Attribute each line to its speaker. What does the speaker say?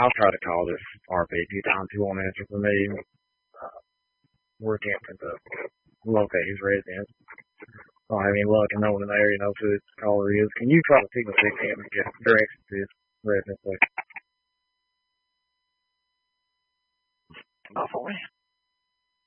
Speaker 1: I'll try to call this RP a few times. He won't answer for me. We're attempting to locate his residence. I don't have any luck and no one in the area knows who this caller is. Can you try to signal 6 him and get directions to his residence, please?
Speaker 2: Awfully.